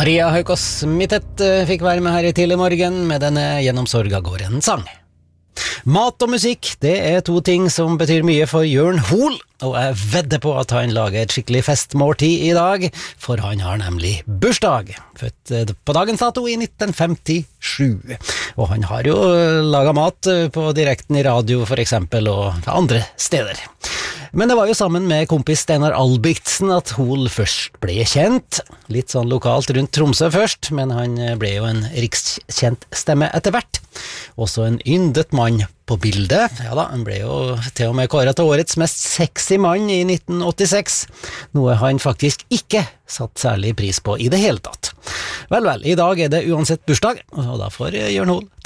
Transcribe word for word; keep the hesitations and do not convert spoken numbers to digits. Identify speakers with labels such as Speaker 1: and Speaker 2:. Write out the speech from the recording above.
Speaker 1: Maria Haukås Mittet fikk være med her i tidlig morgen med denne Gjennom sorga går en sang. Mat og musikk, det er to ting som betyr mye for Jørn Hoel, og jeg vedder på at han lager et skikkelig festmåltid i dag, for han har nemlig bursdag, født på dagens dato i nitten femtisju. Og han har jo laget mat på direkten i radio for eksempel, og andre steder. Men det var jo sammen med kompis Steinar Albrigtsen at Hoel først ble kjent, litt sånn lokalt rundt Tromsø først, men han ble jo en rikskjent stemme etter hvert. Også en yndet mann på bildet, ja da, han ble jo til og med kåret til årets mest sexy mann i nitten åttiseks, noe han faktisk ikke satt særlig pris på i det hele tatt. Vel vel, i dag er det uansett bursdag, og da får Jørn Hoel